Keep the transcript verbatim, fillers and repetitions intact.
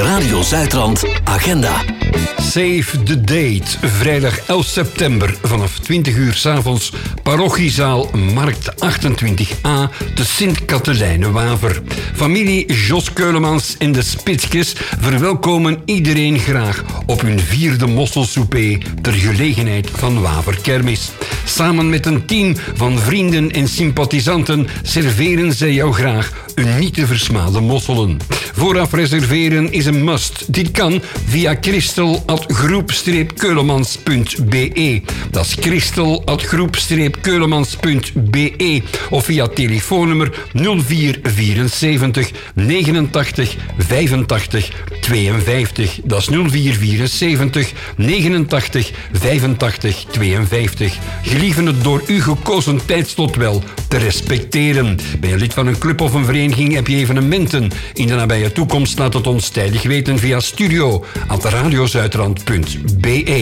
Radio Zuidrand Agenda. Save the date. Vrijdag elf september vanaf twintig uur 's avonds. Parochiezaal Markt achtentwintig A te Sint-Katelijne-Waver. Familie Jos Keulemans en de Spitskes verwelkomen iedereen graag op hun vierde mosselsouper ter gelegenheid van Waver Kermis. Samen met een team van vrienden en sympathisanten serveren zij jou graag een niet te versmalen mosselen. Vooraf reserveren is een must. Dit kan via christel at groep keulemans punt b e. Dat is christel at groep keulemans punt b e of via telefoonnummer nul vier vierenzeventig negenentachtig vijfentachtig tweeënvijftig. Dat is nul vier vierenzeventig negenentachtig vijfentachtig tweeënvijftig. Gelieven het door u gekozen tijdslot wel te respecteren. Ben je lid van een club of een vereniging, heb je evenementen in de nabije toekomst, laat het ons tijdig weten via studio at radiozuidrand punt b e.